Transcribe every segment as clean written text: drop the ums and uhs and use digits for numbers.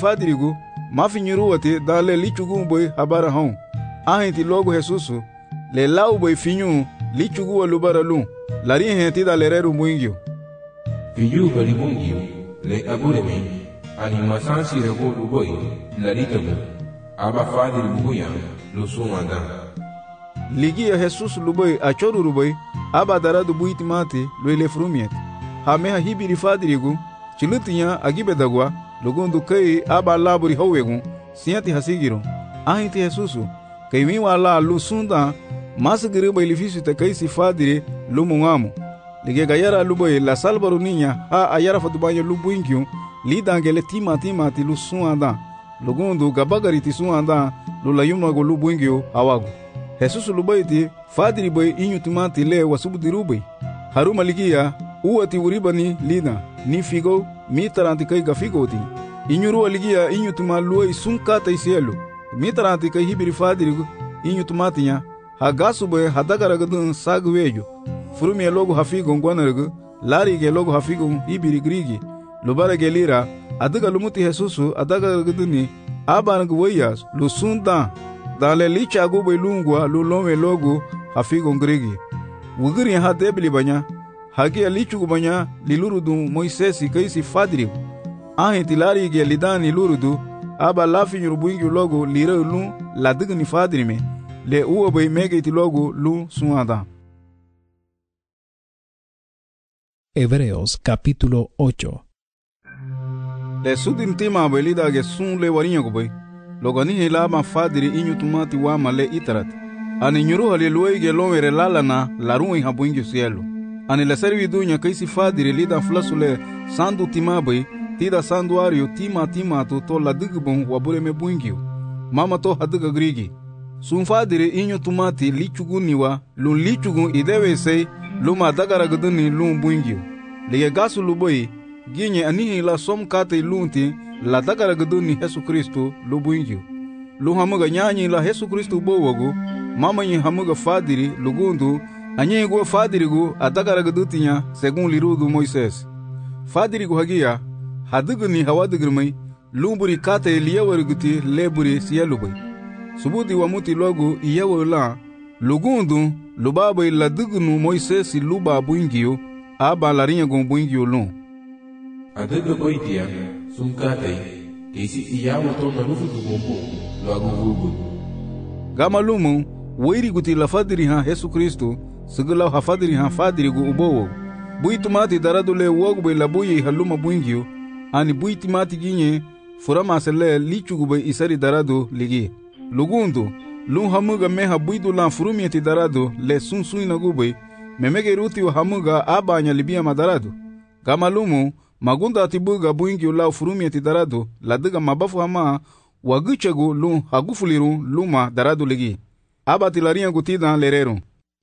fadirigu mafinyiruwati dale lichugu boy habara hon ahenti logo Jesusu le lau boy finyu lichugu walubara lu lari henti dale reru muingyo finyu bali mungyo le abureme ani masansi rego luboy lari tabu aba fadirigu ya lo sumanda ligi ya Jesus luboy achoru luboy aba daradu buitimati lo ile frumiet hameha hibiri fadirigu chilutinya agibedagwa lugundu kai aba laburi howegu siati hasigiro ahiti Jesusu kai mi wala lu sunda masgiri bailifisu te kai si fadire lumungamu lige gayara luboy la salbaru ninya ha ayara fatubanyo lubuinkyu lidangele timati lu suanda lugundu gabagari ti suanda lu layuma go lubuinkyu awagu Jesusu luboy ti fadiri boy inyutumati le wasubudiruboy haruma ligia uati uribani lina ni figo mitaranti kai gafigoti inyuru aligia inyutuma luoi sunkata isielu mitaranti kai hibiri fadirigu inyutumatinya hagasu boy hadagaragadun sagwejo furumi logo hafigo ngwanargu lari ge logo hafigo hibiri grigi lubara gelira adaga lumuti Jesusu adagaragaduni abangu wayas lusunda dale lichagu boy lungwa lulome logo hafigo grigi wugiri hadebli banya hagi alichugu banya lilurudu Moisesi kaisi fadirigu ahenti lari ge lidani lurudu aba lafi nyurubuingi logo lire lu ladigni fadirime le uwa bay megeti logo lu suada. Hebreos capítulo 8. Le sudin tima belida ge sun le warinyo boy logo ni helama fadiri inyutumati wa male itarat ani nyuru hale luoi ge lomere lalana larui habuingi cielo ani la servi dunya kaisi fadiri lida flasule sandu timabai tida sanduario tima to la digbon wabure me buingio mama to hadiga grigi sun fadire inyo tumati lichuguniwa lun lichugun idewe sei luma dagara guduni lun buingio lege gasu luboy ginye anihi la som kate lunti la dagara guduni Yesu Kristo lu buingio lu hamuga nyanyi la Yesu Kristo bowogo mama nyi hamuga fadiri lugundu anyi go fadirigu adagara gudutinya segun lirudu Moises fadirigu hagia hadigni hawadigirmai lumburi kate liyawariguti leburi siyalubay subudi wamuti logo iyawala lugundu lubabai ladignu Moises luba buingio aba larinya gon buingio lu adiga boitia sunkate kesi iyawo to na rufu gombo lagugugu gamalumu wairiguti la fadiri ha Yesu Kristo sigala ha fadiri ha fadirigu ubowo buitumati daradule wogbe labuyi haluma buingio ani buitimati ginye furama sele lichugu bay isari darado ligi lugundu lu hamuga meha buidu lan furumieti darado le sunsuina gubay memege ruti wa hamuga abanya libia madarado gamalumu magunda atibuga buingi la furumieti darado ladiga mabafu hama wagichegu lu hagufuliru luma darado ligi abati laria gutida lerero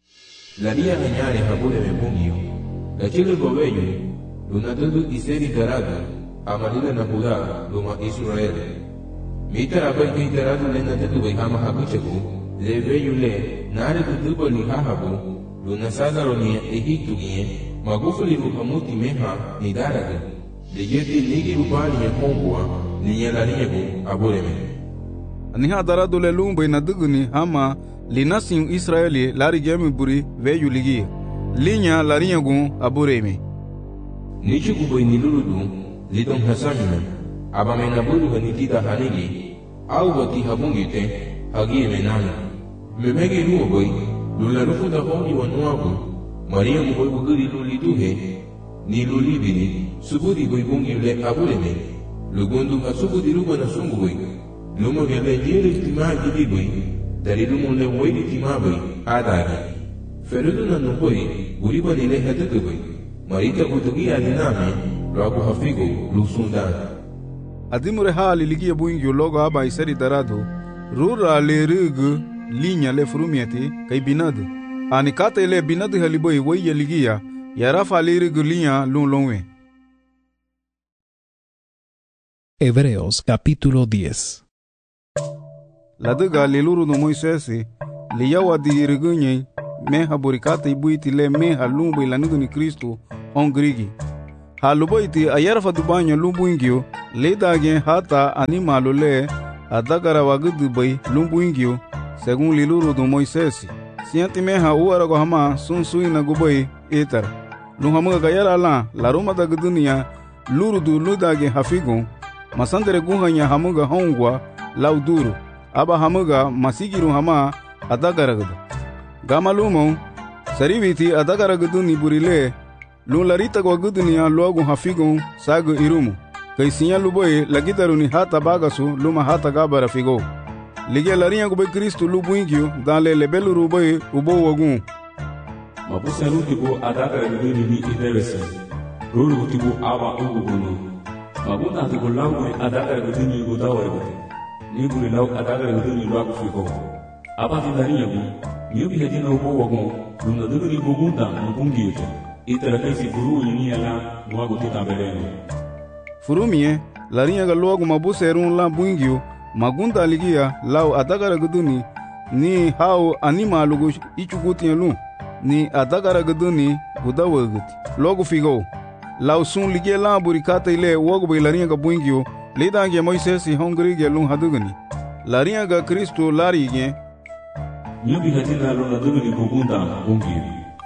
laria nyare habule mebungio lakini gobeyo lunadadu iseri darado amalila na Buda luma Israel mitara bay kay darado lena tatu bay hama haguchegu leveyule nare tutubo ni hahabu luna sadaro ni Egiptu giye magufuli ruhamuti meha ni darado leyeti nigi rubani ya kongwa ni yalariyebu abureme aniha darado le lumba inaduguni hama linasin Israeli lari gemi buri veyu ligi linya lariyegun abureme nichi kubo inilurudu lidon hasamina abamena bulu ganitida hanigi au wati habungite hagi menana memege luo boy lularufu da honi wanuabu maria mu boy buguri luliduhe ni lulibini subudi boy bungi le abuleme lugundu hasubudi ruba na sungu boy lumo gele jere timaji di boy dari lumo le woidi timaboy adari ferudu na no boy guriba le hadatu boy marita kutugi adiname logo hafigo lusundan adimure hali ligia buingio logo aba iseri darado rura le rugu linya le furumieti kai binadu ani kata ile binadu haliboy waya ligia ya rafa le rugu linya lunlonwe. Hebreos capítulo 10. La duga leluru no Moises liyawa di rugunye meha burikata ibuiti le meha lumbu ilanudu ni Kristo on grigi haluboiti ayarfa dubanyo lumbuingio ledagen hata animalo le adagara wagudu bay lumbuingio según liluru do Moisés sianti meha uarago hama sunsuina gubay etar luhamuga gayara la ruma da dunia luru du ludage hafigon masandere guhanya hamuga hongwa lauduru aba hamuga masigiru hama adagaragada gamalumo sariviti adagaragadu ni burile lu larita go gudunia logo hafigon sago irumu kaisinya luboy lagidaruni hata bagasu luma hata gabara figo lige larinha go Cristo lubuingio dans le lebelu ruboy ubo wagun mabusa rutibo adagaragadu ni idebese rutibo aba ugunu mabunda tibo lawu adagaragadu ni godawego ni buri law adagaragadu ni logo figo aba larinha go yubi hedina ubo wagun luna duguri bugunda mbungito itarakasi furu yiniala mwago titabeleno furumie larinha ga logo mabuserun la buingio magunda ligia lau adagaraguduni ni hao animalugo ichugutielu ni adagaraguduni gudawaguti logo figo lau sun ligia la burikata ile wogo be larinha ga buingio ledange Moisés hongrige lun haduguni larinha ga Cristo larige nyubi hedina luna duguri bugunda mbungito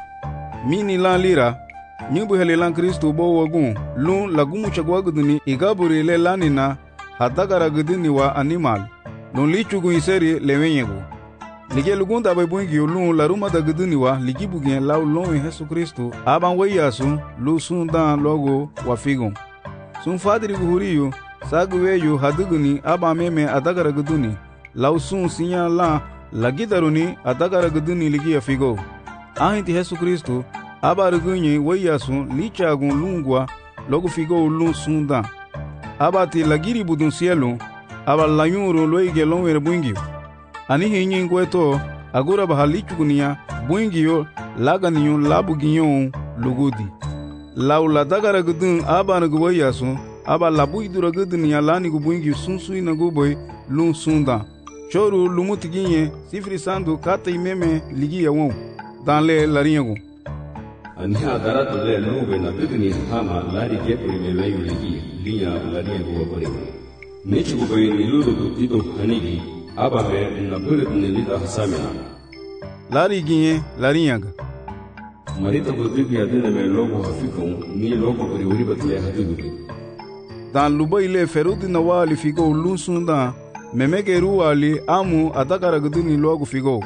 mini la lira nyubu hele lan Kristo bo wagun lun lagumu chagwaguduni igaburi le lanina hadagaraguduni wa animal lun lichugu iseri lewenyego lige lugunda bay bungi lun laruma daguduni wa ligibugen law lon Yesu Kristo aban wayasu lu sundan logo wa figon sun fadri guhuriyo sagweyo haduguni aba meme adagaraguduni law sun sinya la lagidaruni adagaraguduni ligi figo ahinti Yesu Kristo abarugunye wayasun lichagun lungwa logo figo lun sunda abati lagiri budun cielo aba layuro loige lonwere buingio ani hinyin gweto agura bahalichugunia buingio laganiyo labuginyo lugudi laula dagaragudun abanugo wayasun aba labuiduragudunia lanigo buingio sunsuina guboy lun sunda choru lumutiginye sifri sandu kata imeme ligia won dans le laringo ani agara to le lube na bidni hama lari kepri le layu ligi linya laringo wabore nechi go be ni lulu tito hanigi aba be na burit ne lida hasamina lari ginye laringa marita go bibi adena me logo hafikon ni logo bari wuri batle hadigu dans lubai le ferudi na wali figo lunsunda memegeru wali amu adagaraguduni logo figo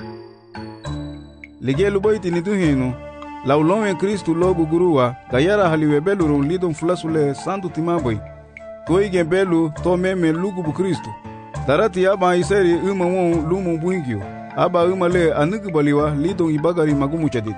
lige lubaiti ni duhino laulonwe Kristo logo guruwa gayara haliwe beluru lidon fulasule sandu timaboy toige belu to meme lugubu Kristo darati aba iseri won lumu buingio aba le anugubaliwa lidon ibagari magumu chadit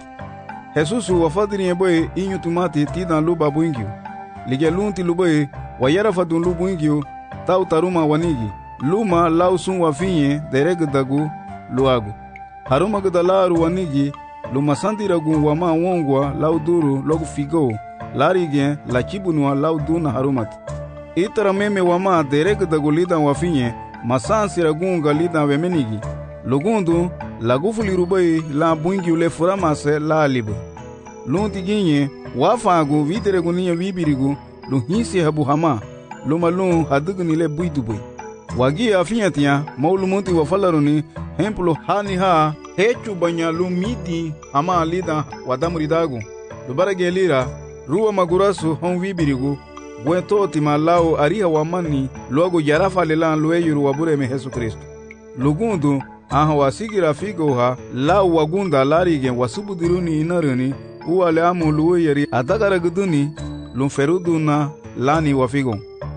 Jesusu wafadiri eboy inyu tumati tidan luba buingio lige lunti luboy wayara fadun lubu buingio tau taruma wanigi luma lausun wafinye deregdagu luagu haruma gudalaru wanigi lumasandiragun wama wongwa lauduru logu figo larigien la chibunwa lauduna harumat itara meme wama deregdagu lidan wafinye masansiragunga lidan wemenigi lugundu lagufuli rubai la buingi ule furamase la alibu lunti ginye wafagu videreguniya vibirigu luhinsi habu hama lumalun haduguni le buidubui wagi afiyatia maulumunti wafalaruni hemplo hani ha hechu banya lumidi ama lida wadamuridagu lubarage lira ruwa magurasu hon vibirigu bwento timalao ariha wamani logo yarafa lelan lueyuru wabure me Yesu Kristo lugundu aha wasigira figo ha la wagunda larigen wasubudiruni inaruni uwale amu lueyeri adagaraguduni lumferuduna lani wafigo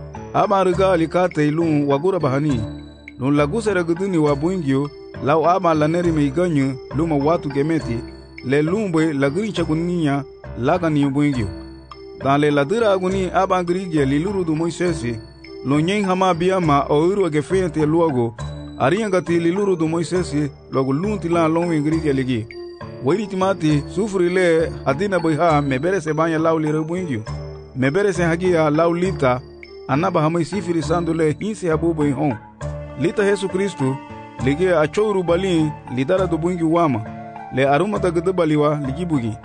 amaruga alikate ilun wagura bahani lun lagusaraguduni wabuingio lau ama laneri meiganyu luma watu gemeti le lumbe lagrincha gunia lagani buingio dans le ladira aguni abangrigia liluru du Moisés lonyen hama biama oiru agefente luogo ariangati liluru du Moisés logo lunti la lonwe ngrigia ligi wiritimati sufri le adina boyha mebere se banya lau le buingio mebere se hagia lau lita anaba hamai sifiri sandule hinse habubo hon lita Yesu Kristo lige achouru balin lidara do bungi wama le aruma da gdbaliwa ligibugi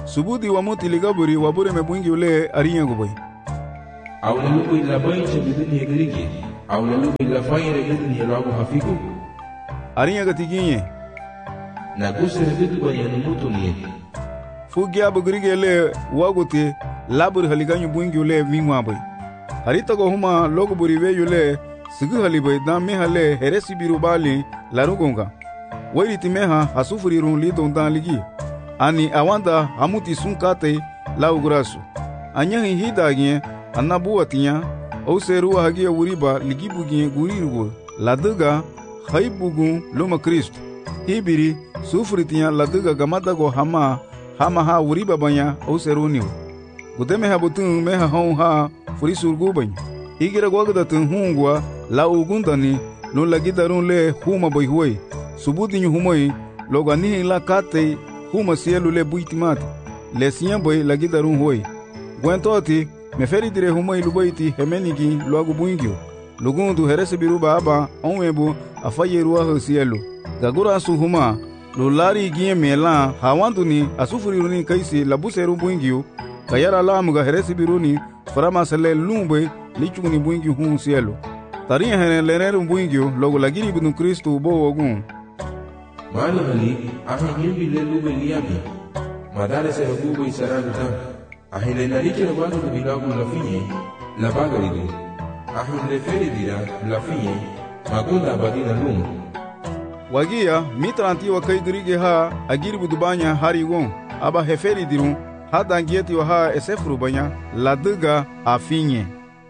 subudi wamuti ligaburi wabure me bungi ule arinya gubai. Awle lugu ila bayin chabidin yegerigi. Awle lugu ila fayin regedin yelagu hafiku. Arinya gatiginye. Na guse regedu banyan mutu niye. Fugi abugirige le waguti laburi haliganyu bungi ule mingwa bai. Harita go huma logu buri we yule sigu halibai da meha le heresi biru bali larugonga. Wairiti meha hasufuri run li don dan ligi. Ani awanda hamuti sunkate la ugrasu. Anyahi hidagye anabuatinya au seruwa hagia wuriba ligibugie gurirugo. Laduga haibugu luma Kristo. Hibiri sufuritinya laduga gamadago hama ha wuriba banya au seruniu. Gudeme habutun meha hon ha furisurgu banya. Igira gwagdatun hungwa la ugundani no lagidarun le huma boy huoi. Subudinyu humoi logani la kate huma sielu le buitimati. Le siyan boy lagidarun huoi. Gwentoti meferi dire humoi lubaiti hemenigi loagu buingyo. Lugundu herese biruba aba onwebu afayeruwa hosielu. Gagura su huma lulari gie melan hawanduni asufuriruni kaisi labuseru buingyo. Kayara lamuga herese biruni farama sele lumbe lichuni buingyo hun sielu. Tariya hene leneru buingyo logo lagiri bidun Kristo ubo ogun. Mali hali ahi nyembi le lube liyabi. Madare se hukubo isaragu tam. Ahi le nariche le wadu bilagu lafinye la bagaridu. Ahi le feri dira lafinye magunda badina lum. Wagia mitranti wa kaidirige ha agiri budubanya harigon aba heferi dirun hada angieti wa ha esefru banya laduga afinye.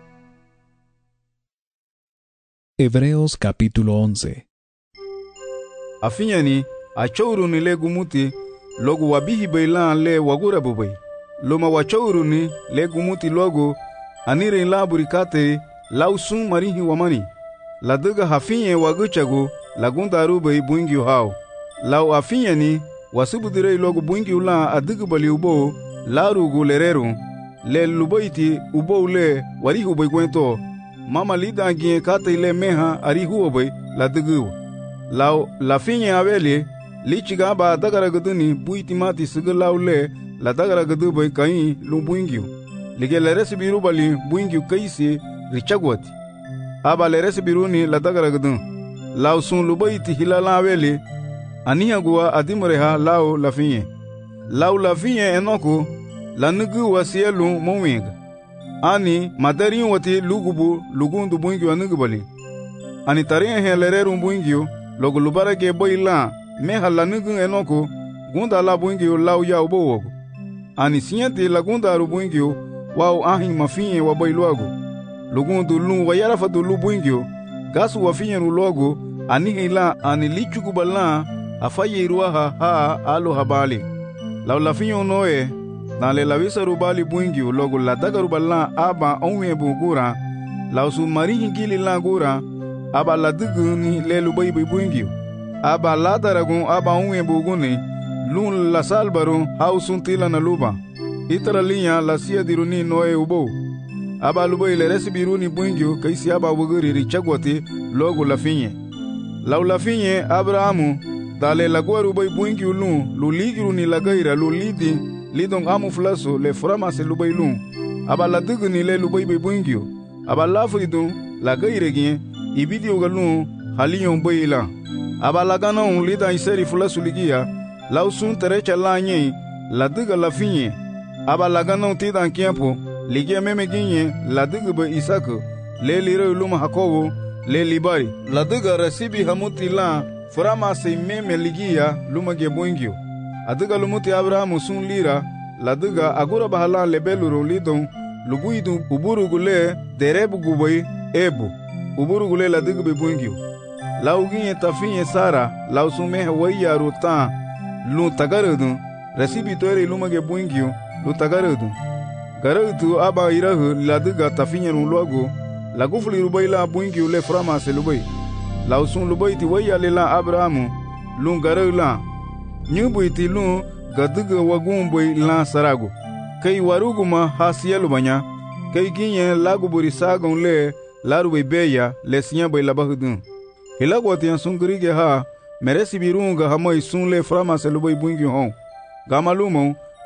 Hebreos capítulo 11. Afinyani achouruni le gumuti logo wabihi bailan le wagura bubai. Loma wachouruni le gumuti logo anire laburi kate lausun marihi wamani. Laduga hafinye waguchago lagunda rubai buingi hao. Lau afinyani wasubudire logo buingi ula adugu bali ubo larugu lereru le lubaiti ubo le warihu bai kwento. Mama lida gie kate le meha arihu obai ladugu. Lau lafinye aveli lichiga ba dagaraguduni buitimati sigalaule la dagaragadu bai kai lumbuingyu. Lige leresi biru bali buingyu kaisi richagwati. Aba leresi biruni la dagaragudun. Lau sun lubaiti hilala aveli anihaguwa adimureha lau lafinye. Lau lafinye enoku la nugu wasielu mowinga. Ani madarin wati lugubu lugundu buingyu anugubali. Ani tarin he lereru buingyu logo lubarage boila meha lanugun enoko gunda la buingyo lau ya ubo. Ani sinyati la gunda ru buingyo wau ahin mafinye wa boiluago. Lugundu lu wayarafatu lu buingyo gasu wafinye ru logo anihila ani lichugu bala afaye iruaha ha alo habali. Lau lafinyo noe na le lavisa rubali buingyo logo la daga rubala aba onwe bugura lau su marihi gili la gura aba la duguni le lubai buingyo. Aba la daragun aba unwe buguni lun la salbaru hausun tila na luba. Itara linya la siya diruni noe ubo. Aba lubai le resibiruni buingyo kaisi aba wuguri richagwati logo lafinye. Lau lafinye Abrahamu dale lagwa rubai buingyo lun luligiruni lagaira lulidi lidong amu flaso le framase lubai lun. Aba la duguni le lubai buingyo. Aba la fridun lagaire gien ibidi ugalun haliyon bayila. Aba lagana un lida iseri fula suligia lausun terecha la nye la duga la finye. Aba lagana un tidan kiampo ligia meme ginye la duga ba Isaka le lire uluma Hakobo le libari. La duga resibi hamuti la furama se meme ligia luma geboingyo. Aduga lumuti Abrahamu sun lira la duga agura bahala lebeluro lidon lubuidu uburugule derebu gubai ebu. Uburugule la duga bebuingyo. Lauginye tafinye Sara lausumehe waya rutan lu tagarudu resibi toire lumage buingyo lu tagarudu. Garudu aba irahu la duga tafinye logo la gufuli rubai la buingyo le frama se lubai. Lausun lubai ti waya le la Abrahamu lu garu la. Nyubu iti lu gaduga wagumboi la sarago. Kai waruguma hasielu banya. Kai ginye lagu burisagon le larubai beya le sinyabay labahudun. Hilagwati yan sungurige ha meresi birunga hamoi sunle frama se lubai buingyo hon. Gamalumo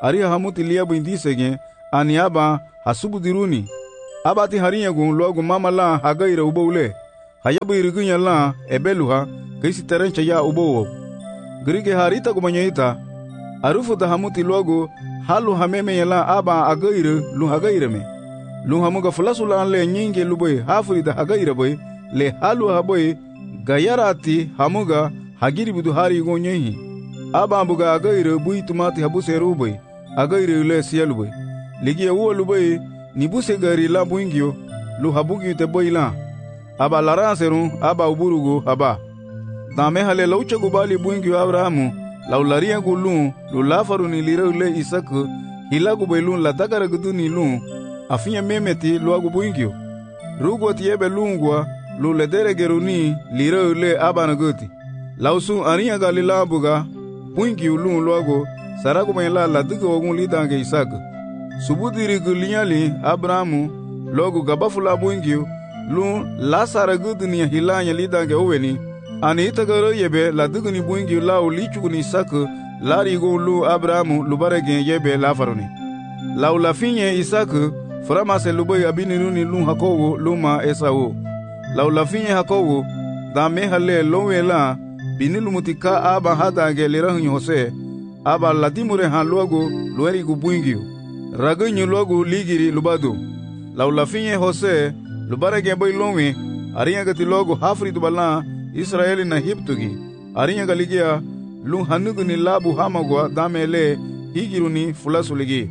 ariha hamuti liabu indisegen ani aba hasubudiruni abati hariyagun logu mama la hagaira ubowle hayabu irigunya la ebeluha kaisi terencha ya ubowo grige harita gumanyaita arufu da hamuti logu halu hameme yala aba agaira lu hagaira me lu hamuga fulasula le nyinge luboy hafuri da hagaira boy le halu haboy gayarati hamuga hagiri budu hari gonyehi aba ambuga agaira bui tumati habuse ruboy agaira le siyaluboy ligi wo luboy ni buse gari la buingio lu habugi te boy la aba laranseru aba uburugo haba dame hale laucha gubali buingio abrahamu laularia gulun lu lafaru ni lire Isak hilagu belun la takara guduni lun afinya memeti lu agu buingio rugo tiebe lungwa lu ledere geruni lire abana guti lausu aria galila buga buingio lun lu agu saragu benla la dugo ogun lidange Isak subudiri gulinyali Abrahamu logu gabafula buingio lun la saraguduni hilanya lidange oweni ani itagaro yebe la duguni buingi la ulichuguni Isak lari go lu Abrahamu lubarege yebe la faruni la ulafinye Isak frama se luboy abiniruni lu hakowo luma Esau la ulafinye hakowo da mehale lowela binilu mutika aba hada gelirahu Hose aba ladimure han logo lueri go buingi ragunyu logo ligiri lubado la ulafinye Hose lubarege boy lowe ariya gati logo hafridu bala Israeli na hiptugi arinya galigia lu hanuguni labu hamagwa damele higiruni fulasuligi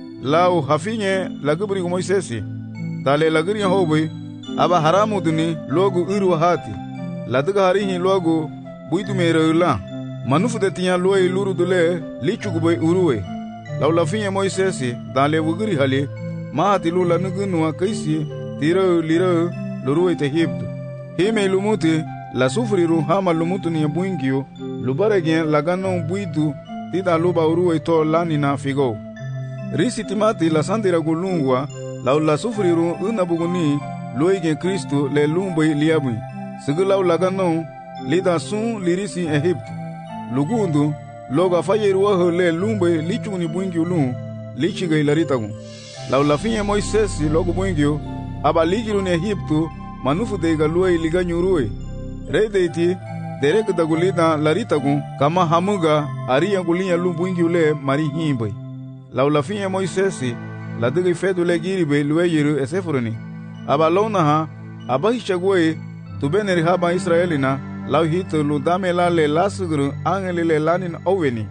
lau hafinye lagubri Moisesi tale lagiri hobi aba haramu duni logu uru hati laduga harihi logu buitu mereula manufu de tinya loe luru dule lichuguboy uruwe lau lafinye Moisesi tale wugiri hali mahati lu lanugunwa kaisi tiro liro luruwe te hiptu hime lumuti la sufriru hama lumutu ni buingio lubaregen lagano buidu tida luba uruwe to lanina figo risi timati la sandira gulungwa la sufriru unabuguni loige Kristo le lumboy liabui sigulaw lagano lida sun lirisi Egypte lugundu loga fayeru le lumboy lichuni buingio lu lichigay laritagu la finye Moisesi logo buingio aba ligiru ni Egypte manufu de galuwe liganyuruwe Redeiti derek dagulida laritagu kama hamuga ariya gulinya lumbuingi ule mari himboy laulafinye Moisesi ladigi fedule giribe lueyiru esefuruni abalona ha abahichagwe tubeneri haba Israelina lauhito ludame lale lasuguru angelile lanin oweni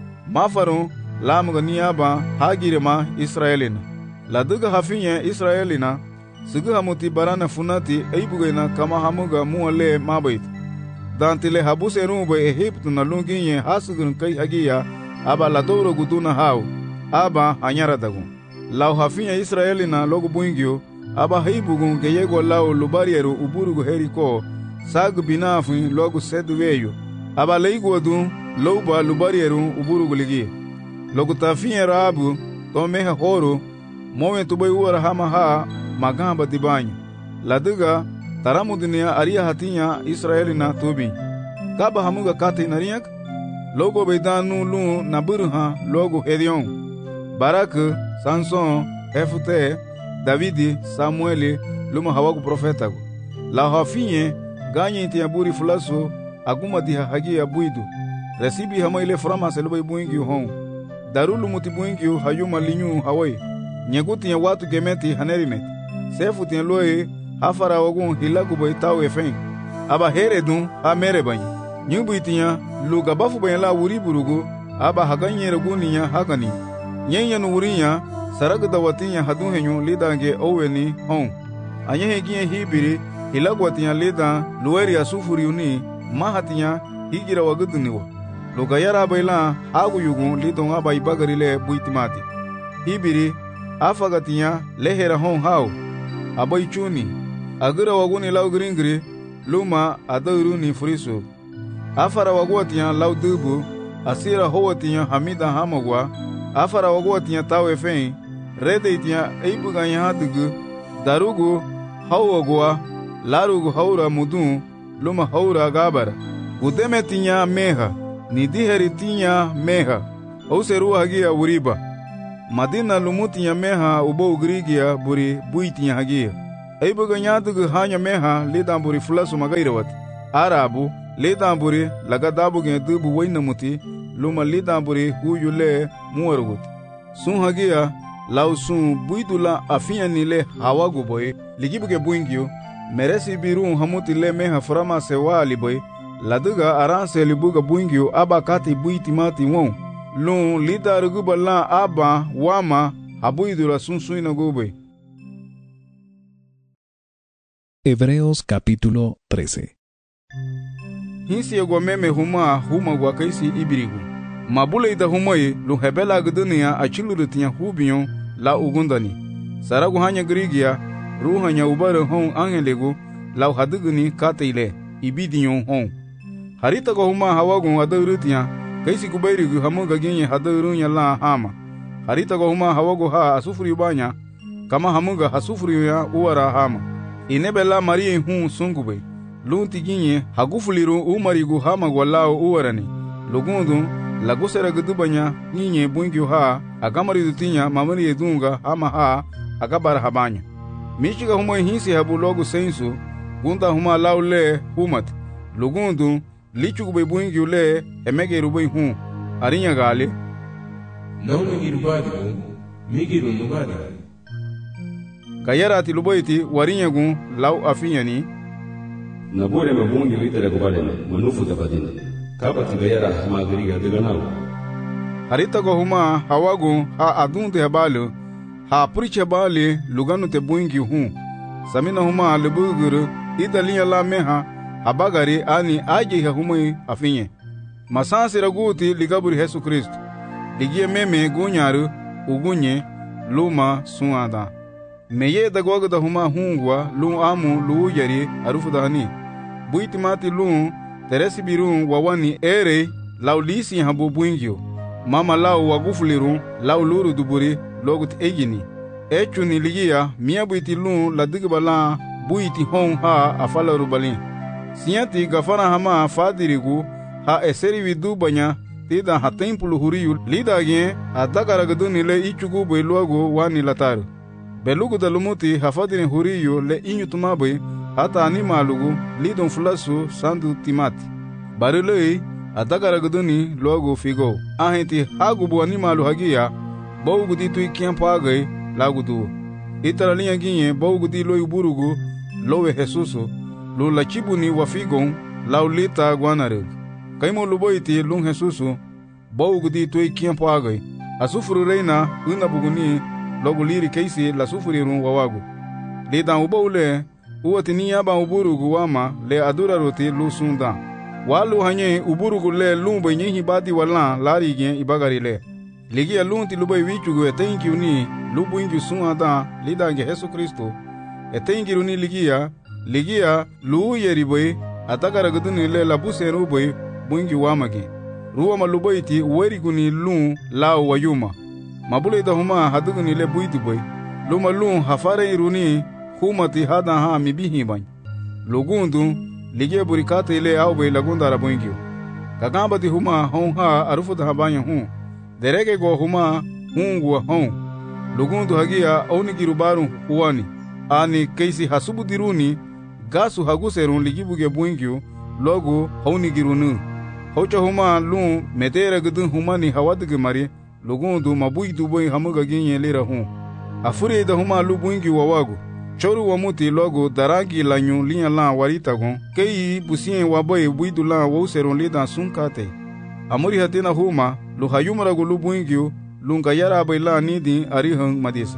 mafaru lamuga niaba hagirema Israelina ladiga hafinye Israelina Sugu hamuti barana funati eibugena kama hamuga muale mabait. Dantile habuse rumbe Egyptu na lunginye hasugun kai hagia aba ladoro guduna hau aba anyara dagun. Lau hafinya Israeli na logu buingio aba heibugun geyego lau lubarieru uburugu heriko sagu binafin logu seduweyo. Aba leiguadun louba lubarieru uburugu ligi. Logu tafinya rabu tomeha horo mowen tubay uara hama haa magamba dibanyo laduga taramu dunia aria hatinya Israeli na tubi kaba hamuga kati nariyak logo beidanu lu naburha logo Hedion Barak Samson Hefute Davidi Samueli luma hawagu profeta la hafinye ganye tiaburi fulaso aguma diha hagia buidu resibi hama ile frama selubay buingi hon darulu mutibuingi hayuma linyu hawai nyeguti ya watu gemeti hanerimet sefu tiya loe hafara wagun hilagu boy tawe fen aba heredun ha merebanyi nyubu itiya lu gabafu bayan la wuri burugu aba haganye reguniya hagani nyenya nu wurinya saragu dawatinya hadun henyu lidange oweni hon anyehe giye hibiri hilagu watinya lida lueri asufuri uni mahatinya higira waguduniwa lu gayara bayla hagu yugun lidon aba ibagarile buitimati hibiri afagatinya lehera hon hau abai chuni agira waguni lau gringri luma adauruni friso afara wagwatinya lau dubu asira howatinya hamida hamagwa afara wagwatinya tawe fein redetinya eibuganya hadugu darugu hawagwa larugu haura mudun luma haura gabara udemetinya meha nidiheritinya meha auseru hagia uriba Madina lumutinya meha ubo ugrigia buri buitinya hagia. Aibuga nyatugu hanya meha lidan buri fulasu magairawat. Arabu lidan buri lagadabu gen dubu wainamuti luma lidan buri huyule muwarugut. Sun hagia lau sun buidula afinya nile hawagu boy ligibuge buingyo meresi biru hamuti le meha frama sewali boy laduga aranse libuga buingyo abakati buitimati won lun lidarugu bala aba wama habuidula sunsuina gube. Hebreos capítulo 13. Hinsi yagwa meme huma gwa kaisi ibirigu. Mabule ida humai lu hebela guduniya achilurutinya hubiyon la ugundani. Saragu hanya grigia ruhanya ubare hon angelegu lau haduguni kateile ibidiyon hon. Harita go huma hawagun adurutinya kaisi kubairigu hamuga genye hadurunya la hama. Harita go huma hawagu ha asufuri banya kama hamuga hasufuri ya uwara hama. Inebela marie hun sungube lunti ginye hagufuliru umarigu hama gwalao uwarani lugundu lagusera gudubanya ginye bungyu ha agamari dutinya mamari edunga hama ha agabara habanya michiga huma hinsi habu logu sensu gunda huma laule humat lugundu lichugube bungyu le emege rubai hun arinya gale Nau nugirubadi migiru nubadi Kayarati lubaiti warinyagun lau afinyani na bore mabungi litere kubalene manufu tapadina kapati gayara magriga deganau harita go huma hawagu ha adunte habalu ha puriche bali luganu te buingi samina huma lebuguru idalinya la meha habagari ani aje ha huma afinye masansi raguti ligaburi Yesu Kristo ligie meme gunyaru ugunye luma suada meye dagwaga da huma hungwa lu amu lu yari arufu dahani buitimati lu teresi biru wawani ere laulisi habu buingyo mama lau wagufuliru lau luru duburi logut egini echuni ligia mia buiti lu ladigbala buiti hon ha afala rubali siyanti gafara hama fadirigu ha eseri widu banya tida ha tempulu huriyu lidagye adagaragaduni le ichugu beluago wani lataru belugu da lumuti hafadini huriyo le inyutumabe hata animalugu lidon fulasu sandu timati barilei adagaragaduni logo figo ahenti hagubu animalu hagia bawgudi tui kiampagai lagudu itaralinha ginye bawgudi loi burugu lowe Jesusu lu lachibuni wafigon laulita guanareg kaimo luboiti lun Jesusu bawgudi tui kiampagai asufuru reina unabuguni logo liri keisi la sufuriru wawagu lidan ubaule uwatini aba uburugu wama le adura roti lu sunda walu hanye uburugu le lumbe nyihi badi wala lari gen ibagari le ligia lunti lubai wichugu etenkiuni lubu inju sunda lidange Yesu Kristo etenkiruni ligia lu yeriboy atagara guduni le labuseru boy bungi wamagi ruwa malubaiti weriguni lu la wayuma mabule da huma haduguni le buitu boy luma lu hafare iruni humati hada ha mibihi bany lugundu lige burikate ile au boy lagunda rabungyo kagamba di huma hon ha arufu da banya derege go huma hungwa hon lugundu hagia oni girubaru uwani ani keisi hasubu diruni gasu haguserun ligibuge bungyo logo honi girunu hocha huma lu medera gudun humani hawadige mari lugundu mabuidu boy hamuga ginye lira afuri da huma lu bungi wawagu choru wamuti logo daragi lanyu linya la warita gon kei busien waboy buidu la wauseron lida sunkate amuri hatina huma lu hayumara go lu bungi lunga yara bayla nidi arihan madisa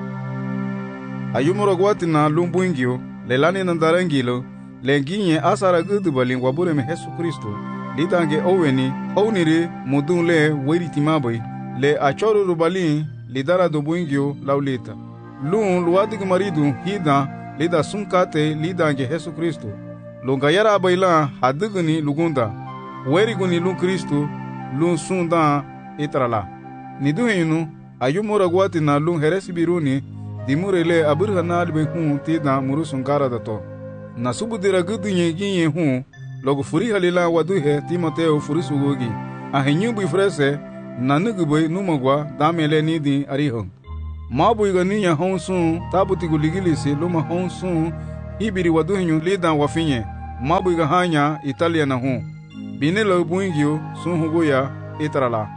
hayumara gwatina lu bungi lelani nandarangilo lenginye asara gudu balin wabure me Yesu Kristo lidange oweni onire mudun le weritimaboy le achoro rubalin lidara do buingyo laulita lun luadig maridu hida lida sunkate lidange Yesu Kristo lunga yara bayla hadugni lugunda weriguni lun Kristo lun sunda itrala niduhinu ayumura gwatina lun heresi biruni dimurele aburhana be tida murusunkara dato nasubudira gudunye ginye logo furi halila waduhe Timoteo furisugogi ahenyu bifrese nanugubay numagwa damele nidi arihong. Mabuiga niya honsun tabutigu ligilisi luma honsun hibiri waduhinyu lidan wafinye. Mabuiga hanya Italia na hun. Binelo buingyo sun huguya itrala.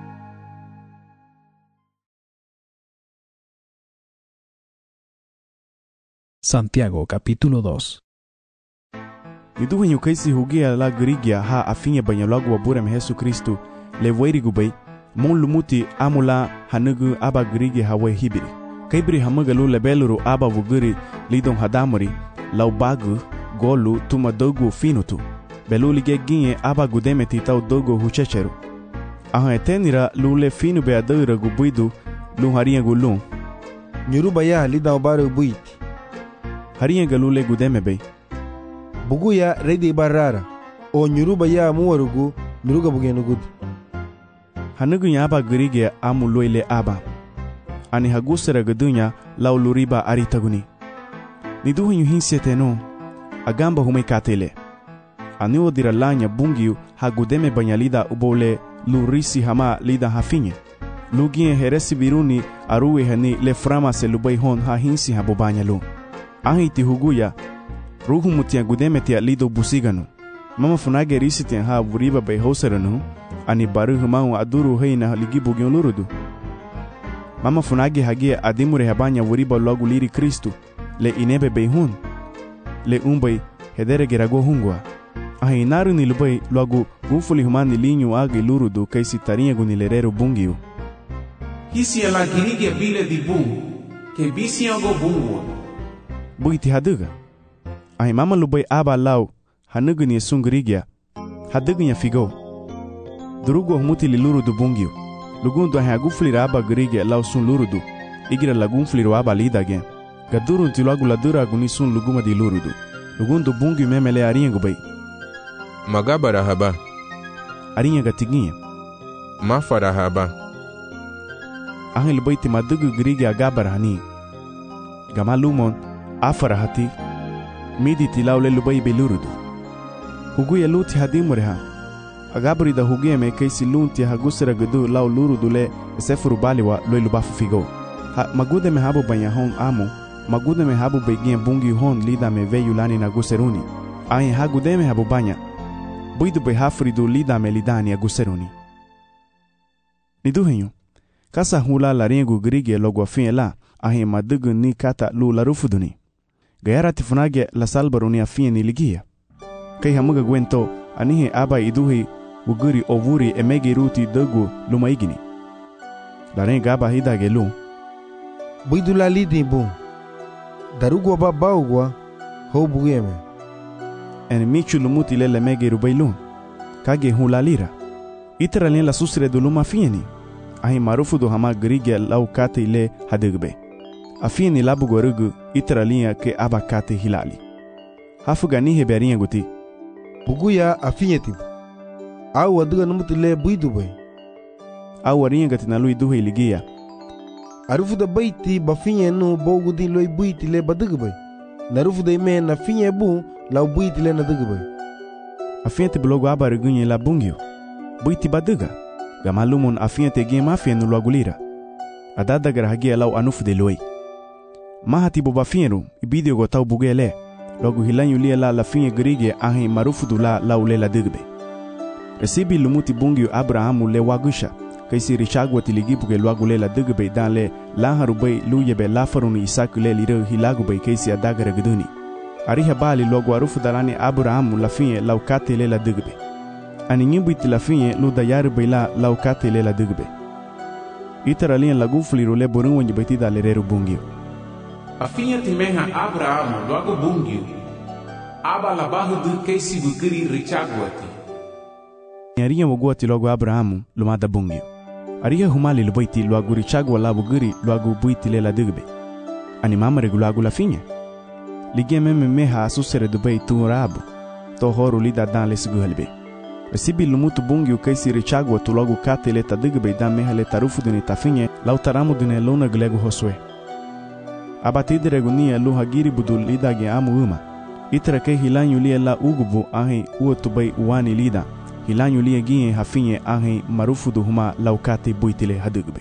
Santiago capítulo 2. Niduhinyu kaisi hugia la grigia ha afinye banyalagu wa burem Yesu Kristu lewairigu bay mon lumuti amula hanugu aba grigia hawe hibiri. Kaibri hamagalu lebeluru aba wuguri lidon hadamuri lau bagu golu tuma dogu finutu. Belu lige ginye aba gudemeti tau dogo huchecheru. Ahan etenira lule finu be adura gubuidu lu harinha gulun. Nyuruba ya lidon baru buiti. Harinha galule gudeme bay. Buguya redi barara o nyuruba ya muwarugu miruga bugenugud. Hanugu ya aba grigia amu loile aba. Ani hagusera gadunya lau luriba aritaguni. Niduhinyu hinseteno agamba hume katele. Ani odira lanya bungiu hagudeme banyalida ubole lurisi hama lida hafinye. Lugie heresi biruni aruwe hani le frama se lubai hon ha hinsi ha bobanyalu. Ahiti huguya ruhu mutia gudeme tia lido busiganu. Mama funage risitian ha vuriba bay hoseranu ani baru humau aduru heina ligi bugion lurudu. Mama funage hagia adimure habanya vuriba logu liri Kristu le inebe bay hun le umbay hedere gerago hungwa. Ahi naru ni lubay logu gufuli humani linyu agi lurudu kaisi tarinha gunilerero bungiu. Hisi ala girigia bile di bungu ke bisi ago bungu. Buiti haduga. Ahi mama lubay aba lau hanugu ni sungrigia hadugu nya figo. Durugu humuti li lurudu bungiu. Lugundu ahi agufuli aba grigia lau sun lurudu. Igira lagunfuli aba lida gen. Gadurun ti logu ladura aguni sun luguma di lurudu. Lugundu bungiu memele arinha bay. Magaba rahaba. Arinha gatiginha. Mafa rahaba. Ahi lubay ti madugu grigia agaba rahani. Gama lumon afara hati. Midi ti laule lubay belurudu. Huguya luti hadimure ha. Agabri da huguya me kaisi lunti hagusera gudu lau lurudu le sefuru baliwa loi lubafu figo. Ha magude me habu banya hon amu. Magude me habu beginha bungi hon lida me veyu lani na guseruni. Ahi hagude me habu banya. Buidu be hafridu lida me lidani aguseruni. Niduhinyu. Kasa hula la rengu grige logo afin la. Ahi madugu ni kata lu la rufuduni. Gayara tifunage la salbaruni afin ni ligia. Kai hamuga gwento anihe aba iduhi uguri ovuri emegi ruti dogu lumaigini. La renga aba hidage lu. Buidu la lidi bun. Darugwa babaugwa ho bugeme. En michu lumuti lele megi rubailun. Kage hula lira. Itera lien la susre du luma fieni. Ahi marufu do hama grige lau kate ile hadugbe. Afieni labu gorugu itera lien ke aba kate hilali. Hafuga nihe berinha guti. Buguya afinyeti. Au aduga numuti le buidu bay. Au arinha gatina lui duhe ligia. Arufu da baiti bafinye no bogudi loi buiti le baduga bay. Narufu da ime na finye bu lau buiti le naduga bay. Afinyeti blogo aba regunye la bungio. Buiti baduga. Gamalumon afinyeti gem afienu luagulira. Adadagar hagia lau anufu de loi. Mahati bo bafienu ibidio gotau bugele. Logo hilanyu lia la finye grige ahi marufu du la ule la digbe. Resibi lumuti bungio Abrahamu le wagusha. Kaisi richagwa tiligipuke luagule la digbe dan le laharubay luyebe lafaruni isaku le liro hilagubay kaisi adagara guduni. Ariha bali logo arufu dalani Abrahamu la finye laukate le la digbe. Ani nyimbuiti la finye lu dayarubay la laukate le la digbe. Itara lien lagufuli le borunwa nyibaitida le reru bungio. Afinha timeha Abrahamu logo bungiu. Aba la bahudu kaisi bukiri richagwati. Ariha waguati logo Abrahamu lumada bungio. Ariha humali lubaiti logo richagwa la bugiri logo buiti le la digbe. Ani mama regulago la finha. Ligia meme meha asusere dubai tuurabu. To horu lida dan le siguhalbe. Resibi lumutu bungio kaisi richagwa tu logo kate le ta digbe dan meha le tarufu duni ta finha lau taramu dune luna glego hoswe. Abatide regunia lu hagiri budul lidage amu uma. Itera ke hilanyu lia la ugubu ahi uotubai uani lida. Hilanyu lia gie hafinye ahe marufudu huma laukate buitile hadugbe.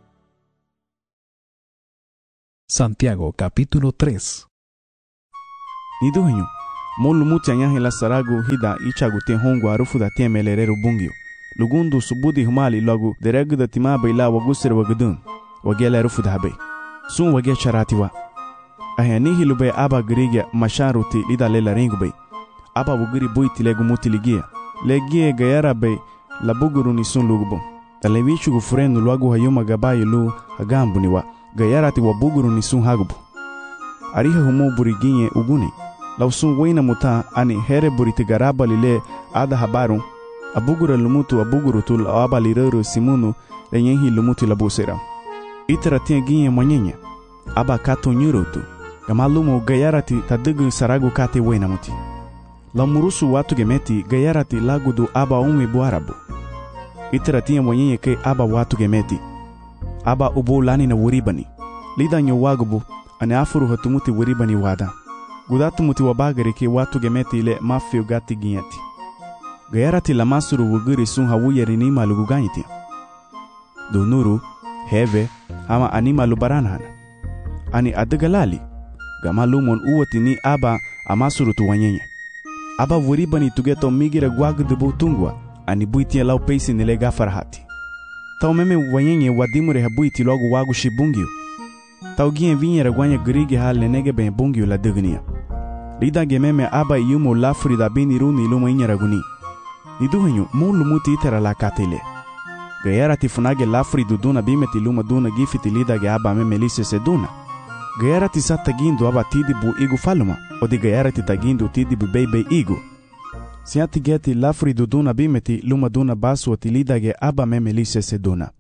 Santiago capítulo 3. Niduhenyu, molu muti anyahe la saragu hida ichagu te hongu arufuda temeleleru bungio. Lugundu subudi humali logu dereguda timabe ila wagusir wagudun. Wagele rufuda habe. Sun wage charatiwa. Ahanihi lube aba girigia masharuti lida lela ringube. Aba wugiri buiti legu muti ligia. Legie gayara be la buguru ni sun lugubo. Talevichu gufurenu luagu hayuma gabayi lu hagambu niwa. Gayarati wa buguru ni sun hagubu. Ariha humu buriginye uguni. Lau sun wena muta ani here buriti garaba lile ada habaru. Abugura lumutu abuguru tul aba liruru simunu lenyehi lumutu labusera. Itara tia ginye mwanyenye. Aba kato nyurutu. Gamalumu gayarati tadugu saragu kate wena muti. La murusu watu gemeti gayarati lagudu aba umi buarabu. Itara tia mwanyenye ke aba watu gemeti. Aba ubu lani na wuribani. Lida nyo wagubu ane afuru hatumuti wuribani wada. Gudatu muti wabagari ke watu gemeti ile mafio gati ginyati. Gayarati la masuru wuguri sun hawuyeri nima luguganyiti. Dunuru, heve, hama anima lubaranhana. Ani adagalali. Gamalumon uwati ni aba amasuru tuwanyenye. Aba wuribani tugeto migira gwagudubu tungwa. Ani buitia lau peisi nile gafarahati. Tau meme wanyenye wadimure habuiti logu wagu shibungio. Tau gien vinyera gwanya grigi hal nenege ben bungio la dugnia. Lida gememe aba yumo lafuri da bini runi luma inyera guni. Niduhenyu mulu muti itera la katele. Gayara tifunage lafuri duduna bimeti luma duna gifiti lida ge aba meme lise seduna. Gayara ti satagindu aba tidibu igu faluma. Odi gayara ti tagindu tidibu bebe igu. Siati geti lafuri duduna bimeti luma duna basu oti lida ge aba meme lise seduna.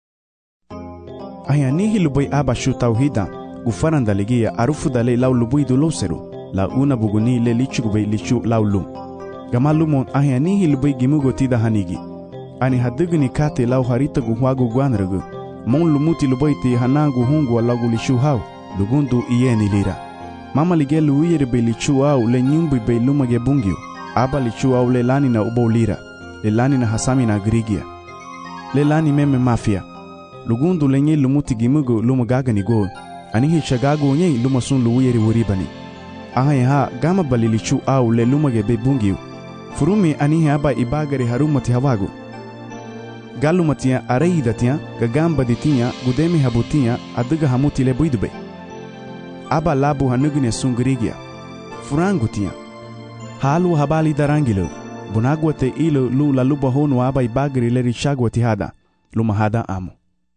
Ayanihi lubui aba shu tauhida. Gufaranda ligia arufu dale lau lubui du loseru. La una buguni le lichugube lichu laulu. Gamalumon ayanihi lubui gimugo tida hanigi. Ani haduguni kate lau harita guhuagu guanragu. Mon lumuti lubui ti hanangu hungu alagu lichu hau. Lugundu iyeni lira. Mama lige luiyere be lichu au le nyumbu be lumage bungio. Aba lichu au le lani na ubo lira. Le lani na hasami na grigia. Le lani meme mafia. Lugundu lenye lumuti gimugo lumagagani go. Anihi shagago nye lumasun luiyere wuribani. Aha gama bali lichu au le lumage be bungio. Furumi anihi aba ibagari harumati hawagu. Galumatia areidatia gagamba ditia gudemi habutia aduga hamuti le buidube. Aba labu hanugine sungrigia. Furangutia. Halu habali darangilo. Bunagwate ilo lu la luba honu aba ibagari le richagwati hada. Lumahada amo.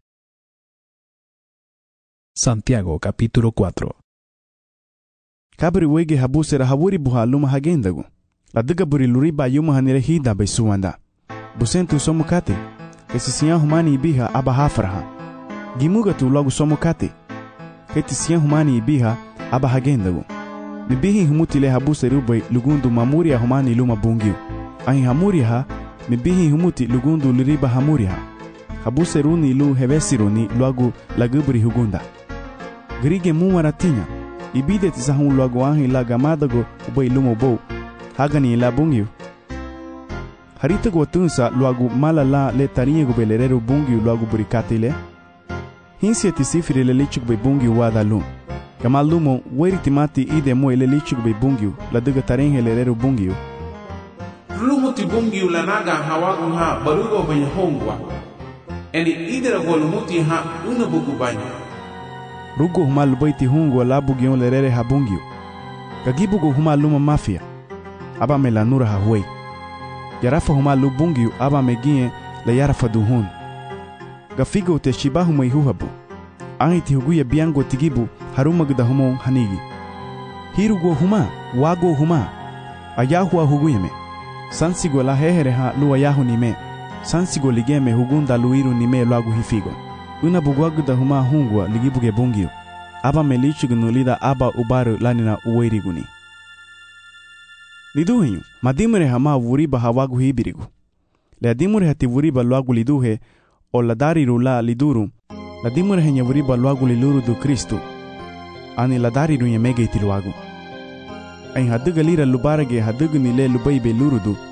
Santiago capítulo 4. Kabri wege habusera hawuri buha luma hagendagu. La duga buri luriba yuma hanire hida be suwanda. Busentu somukate. Kesisiya humani ibiha aba hafraha. Gimuga tu logu somukate. Ketisiya humani ibiha aba hagendagu. Mibihi humutile habuse rube lugundu mamuria humani luma bungiu. Ahi hamuria mibihi humuti lugundu luriba hamuria. Habuse runi lu hevesiruni logu lagubri hugunda. Grige muwaratinya. Ibide tisahun logu ahi la gamadago ube luma bo. Hagani la bungiu. Harita go tunsa logu malala le tarinye go belerero bungiu logu burikatile. Hinsi tisifiri le lichuk be bungiu wadalu. Kamalumo weritimati ide mo ele lichuk be bungiu la duga tarinhe lerero bungiu. Lumuti bungiu la naga hawagu ha barugo banya hongwa. Eni idera go lumuti ha una bugu banya. Rugo humal baiti hongwa la bugion lerere ha bungiu. Kagibugo humal luma mafia. Aba melanura ha huei. Yarafa humal lu bungiu aba megie la yarafa duhun. Gafigo te shibahu meihuhabu. Ahiti huguya biango tigibu harumagda humo hanigi. Hirugo huma, wago huma. Ayahua huguyeme. Sansigo la hehere ha lu ayahu nime. Sansigo ligeme hugunda luiru nime lagu hifigo. Una bugwagda huma hungwa ligibuge bungiu. Aba melichugunulida aba ubaru lanina uweiriguni. Liduhenyu, madimure hama wuriba hawagu hibirigu. Le adimure hati wuriba luagu liduhe o la dariru la liduru. La dimure henya wuriba luagu liluru du Kristu. Ani la dariru nyemege iti luagu. Ain haduga lira lubarage haduga nile lubaibe lurudu.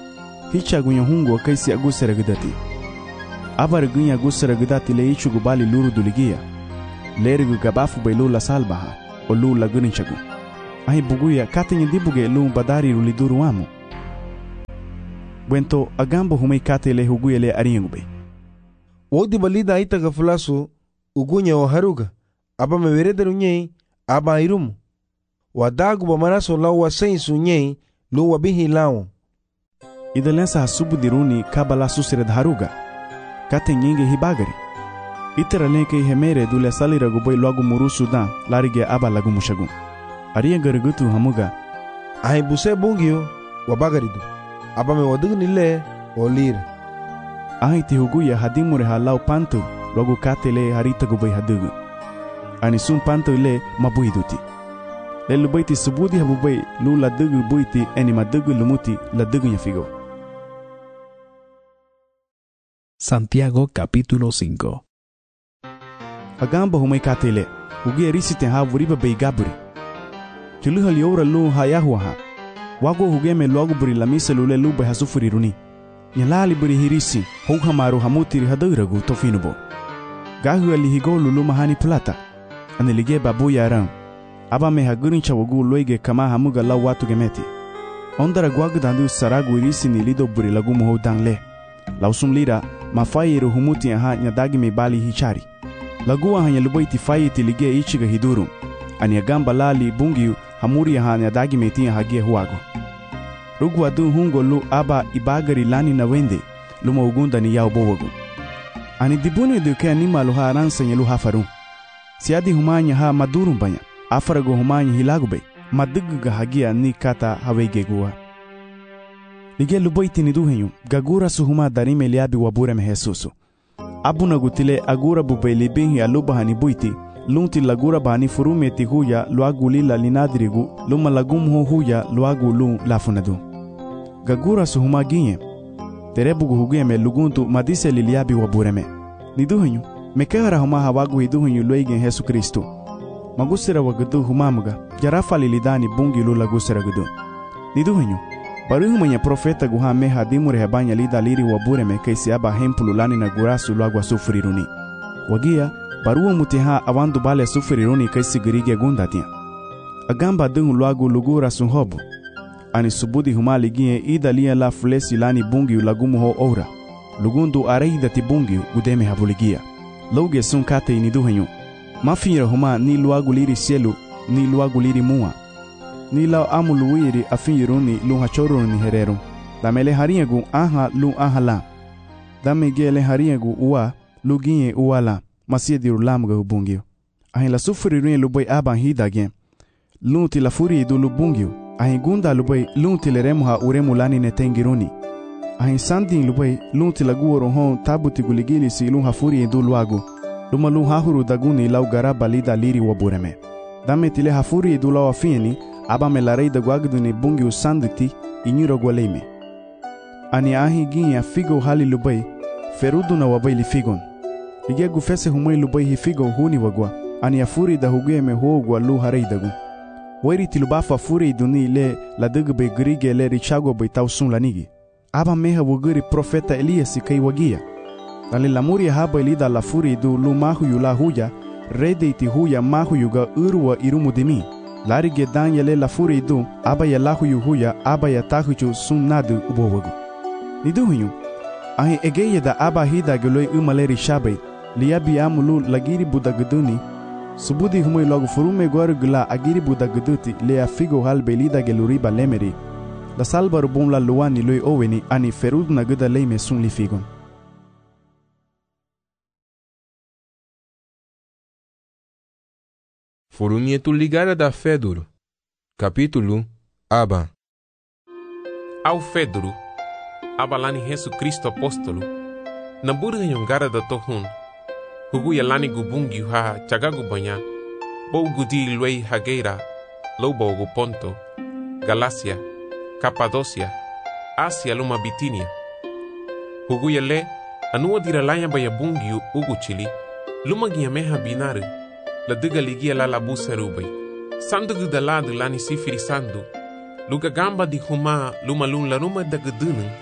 hicha gunya hungo kaisi agusera gudati. Abar gunya agusera gudati le ichugu bali luru duligia. Lerigu gabafu bay lula salbaha, o lula guninchagu. Ahi buguya katingi dibuge lu badari ruliduru wamu. Bwento agambo humay kate le huguya le aringu bay. Wodi balida itaga fulasu ugunya o haruga. Aba meverederu nyei, aba irumu. Wadagu ba maraso lau wa sensu nyei, lu wa bihi lau. Ida lensa hasubu diruni kabala susired haruga. Kate nyingi hibagari. Itera lenke hemere dule salira guboy logo murusu dan larige aba lagu mushagu. Ariya garigutu hamuga. Ahi buse bungio wa bagaridu. Aba me wadugu nile o lira. Ahi ti huguya hadimure ha lau pantu logo kate le harita guboy hadugu. Ani sun pantu le mabuiduti. Le lubaiti subudi habubay lu la dugu buiti eni madugu lumuti la dugu nyafigo. Santiago capítulo 5. Agamba humay katele, hugia risite ha vuriba bay gaburi. Chuluha liora lu ha yahuaha. Wago hugeme logo buri la misa lule lu bay hasufuri runi. Nyalali buri hirisi, hugha maru hamutiri haduragu tofinubo. Gahu alihigo lulu mahani plata. Anilige babu yaram. Aba me hagurin chawagu loige kama hamuga la watu gemeti. Ondara gwagu dandu saragu irisi ni lido buri lagu muho dangle. Lausum lira, mafayiru humuti aha nyadagi me bali hichari. Lagua hanya lubaiti fayiti lige ichiga hidurum. Ani agamba lali bungiu hamuri aha nyadagi me tia hagia huago. Rugu adu hungo lu aba ibagari lani na wende, luma ugunda ni yao bowagu. Ani dibune duke anima luha aransa nye luha farum. Siadi humanya ha madurum banya, afarago humanya hilagube, maduguga hagia ni kata hawege gua. Lige lubaiti ni duhenyu, gagura suhuma darime liabi wabure me Jesusu. Abuna gutile agura bubeli binhi alubahani buiti, lunti lagura bahani furumeti huya luagulila linadirigu, luma lagumho huya luagulu lafunadu. Gagura suhuma ginye, terebugu hugeme luguntu madise liliabi wabureme. Ni duhenyu, mekehara huma hawagu hiduhenyu luegen Jesu Kristo. Magusira wagadu humamuga, jarafa lilidani bungi lula gusira gudu. Ni duhenyu, baruhu mwenye profeta guha meha dimure hebanya lida liri wabureme kaisi aba hempulu lani na gurasu luagwa sufuriruni. Wagia, baruhu mutiha awandu bale sufuriruni kaisi girige gundatia. Agamba dungu luagu lugura sunhobu. Ani subudi humali gie ida lia la flesi lani bungi ulagumu ho ora. Lugundu areida ti bungi gudeme habuligia. Loge sun kate iniduhenyu. Mafira huma ni luagu liri sielu, ni luagu liri mua. Ni lao amu luwiri afiniruni lu hachoruni ni hereru. Dame le hariagu aha lu aha la. Dame ge le hariagu ua lu gie ua la. Masia diru lamuga hubungio. Ahin la sufuriruni lubai aban hidage. Lunti la furi du lubungio. Ahin gunda lubai lunti le remuha uremu lani netengiruni. Ahin sandin lubai lunti la guoro hon tabuti guligili si lunha furi du luagu. Luma lu hahuru daguni lau garaba lida liri wabureme. Dame tile hafuri du lau afieni. Aba me la rei da guagdu ni bungi usanditi inyuro gwaleime. Ani ahi ginya figo hali lubai, ferudu na wabai li figon. Lige gufese humai lubai hi figo huni wagwa, ani afuri da hugue me huogwa lu harei dagu. Wairi tilubafa furi duni le la dugbe grige le richago bai tausun lanigi. Aba meha wuguri profeta Elias kai wagia. Dali lamuri haba ilida la furi du lu mahu yula huya, rede iti huya mahu yuga urwa irumu dimi. Larige danyele la furi du, aba ya lahu yuhuya, aba ya tahuju sun nadu ubowagu. Niduhunyu, ahi egeye da aba hida geloi umaleri shabai, liabi amulu lagiri budaguduni, subudi humui logo furume gwaru gula agiri budaguduti lea figo halbe lida geluriba lemeri, la salbaru bun la luani loi oweni ani ferud na guda leime sun li figon. Furumietul ligarea da Feduru. Capítulo Aba. Au Feduru, aba lani Jesu Cristo apostolo, na burga yongara da tohun, hugu ya lani gubungi ha chagagu banya, bou gudi luei hageira, lobo gu Ponto, Galacia, Capadocia, Asia luma Bitinia. Hugu ya le, anua diralanya baya bungi ugu chili, luma giameha binare, la duga ligia la labusa rubai. Sandu da ladu lani sifiri sandu. Luga gamba di huma luma lun la ruma da gudunung.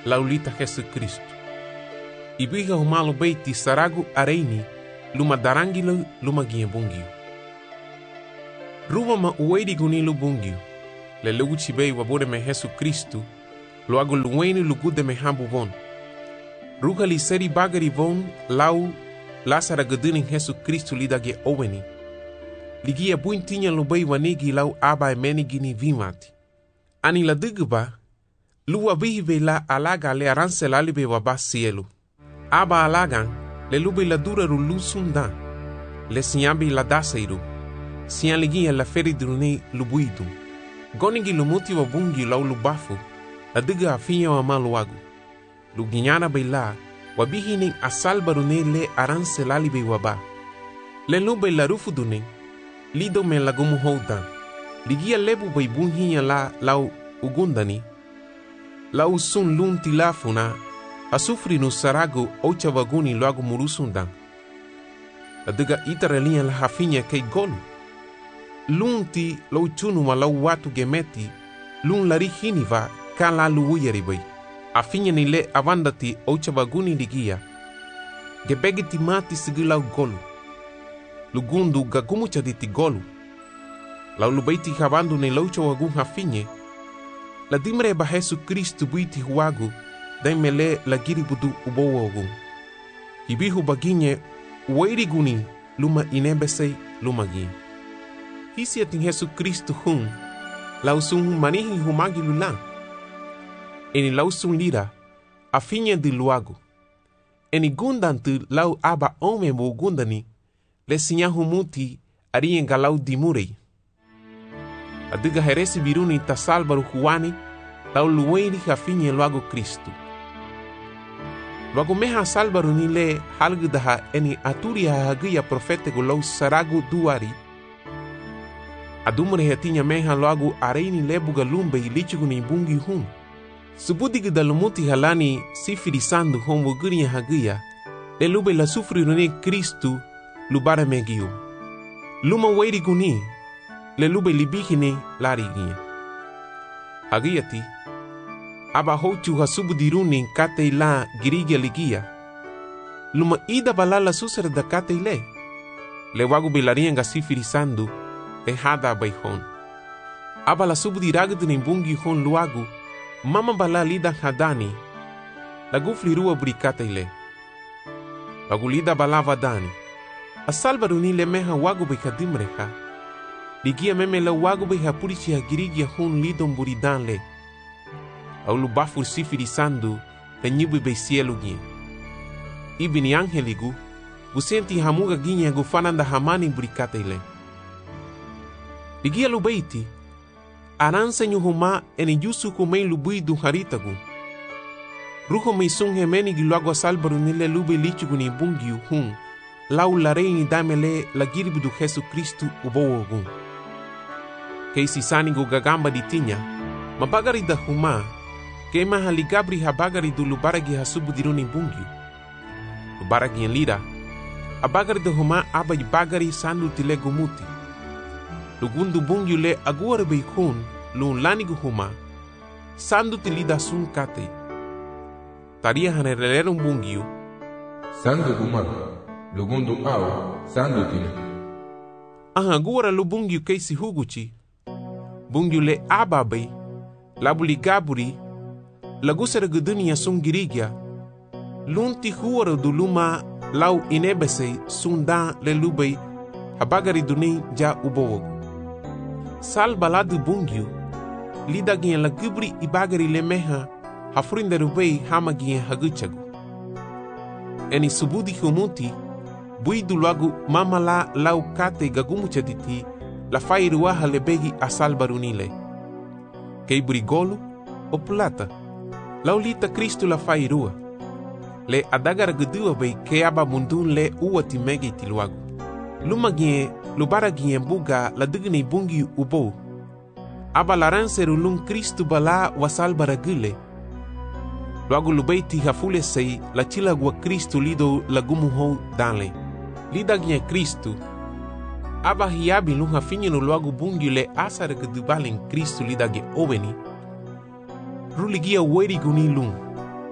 laulita Jesus Cristo. Ibiha humalo beiti saragu areini luma darangilo luma ginha bungio. Ruwa ma uedi gunilo bungio. Le lugu chibei wabode me Jesus Cristo lo ago luweni lugude me hambu von. Ruga li seri bagari von lau lasara gadunin Jesus Cristo lidage oweni. Ligia buintinya lubei wanigi lau aba e menigini vimati. Ani la digba lua vihive la alaga le aranse lalibe waba cielo. Aba alagan le lube la dura ru sundan. Le siambi la daseiru. Sian ligia la feridrune lubuidum. Gonigi lumuti wabungi lau lubafu. La diga afinha wa maluagu. Luginyana beila wabihinin asalbarune le aranse lalibe waba. Le lube la rufudune lido me lagumu houdan. Ligia lebu baibunhinya la lau ugundani. Lau sun lun tilafuna asufri no sarago ocha vaguni loago murusundan. La diga itarelinha la hafinha kei golu. Lun ti lau chunuma lau watu gemeti lun lari hiniva kan la luuyaribai. Afinha ni le avandati ocha vaguni ligia. Gebegiti mati sigilau golu. Lugundu gagumu chaditi golu. Lau lubaiti havandu ne laucha wagun hafinye. La dimre ba Jesus Cristo buiti huagu. Daimele la giribudu ubowa wagun. Hibihu baginye uwairi guni luma inebesei luma gin. Hisi atin Jesus Cristo hun. Lau sun manihi humagi lulan. Eni lau sun lira afinye di luagu. Eni gundantu lau aba ome mo gundani. Le sinha humuti arien galau dimurei. Adiga heresi biruni tasalbaru huani lau luweni hafinye luago Cristo. Luago meha salbaru ni le halgdaha eni aturi hagia profetego lau sarago duari. Adumre hetinya meha luago areini lebuga lumbe ilichigu ni bungi hun. Subudig dalumuti halani sifirisandu homo guria hagia. Le lube la sufrirune Cristo lubara megio. Luma wairi guni, le lube libihine larigia. Hagiati, aba hochu hasubu diruni kate la girigia ligia. Luma ida balala susera da kate le wagu belarianga sifirisando, le hada baihon. Aba la subu diragdu nimbungi hon luagu, mama bala lida hadani, la gufli rua brikate le. Wagu lida balava dani. A salvaru ni le meha wagu be kadimreha. Ligia meme la wagu be hapurichi hagirigia hun lidon buridan le. Au lubafur sifirisando le nyibu be cielo gien. Ibini angeligu, gusenti hamuga ginye gufananda hamani burikate le. Ligia lubeiti, aranse nyuhuma eni yusu kumei lubuidu haritagu. Ruho meisun hemeni giluago salvaru ni le lube lichigu ni bungiu hun. Lau la reini damele la giribudu Jesus Cristo ubowogun. Keisi sanigo gagamba di tinya, mabagari da huma, kema haligabri habagari du lubaragi hasubu diruni bungiu. Lubaragi en lira, abagari da huma aba bagari sandu tile gumuti. Lugundu bungiu le aguare beikun, lun lanigu huma, sandu tilida sun kate. Taria hanerelerum bungiu, sandu gumaru. Lugundu au sandutin. Ahagura lu bungiu keisi huguchi. Bungiu le ababai. Labuli gaburi. Lagusera gudunia sun girigia. Lunti huara du luma lau inebesei sundan le lubai. Habagari duni ja ubowogu. Sal baladu bungiu. Lidagien la gubri ibagari le meha. Hafrinderubei hamagien haguchagu. Eni subudi humuti. Buidu lagu mama la lau kate gagumu chaditi la fairuaha lebegi asalbarunile. Kei burigolu o plata. Lau lita Cristo la fairua. Le adagara gudua bei ke aba mundun le uati megi tiluagu. Lumagie lubaragie buga la digni bungi ubo. Aba laranseru lun Cristo bala wasalbaragile. Luagu lubeiti hafule sei la chilagua Cristo lido lagumu ho danle. Lidagia Cristo. Aba hiabi lunga finino luagu bungi le asara gudubalen Cristo lidagia oveni. Ruligia weri guni lung.